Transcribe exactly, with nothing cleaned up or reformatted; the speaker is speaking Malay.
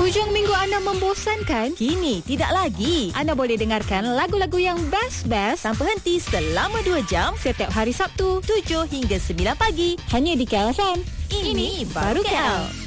Hujung minggu anda membosankan? Kini tidak lagi. Anda boleh dengarkan lagu-lagu yang best-best tanpa henti selama dua jam setiap hari Sabtu tujuh hingga sembilan pagi hanya di K L F M. Ini, Ini baru K L.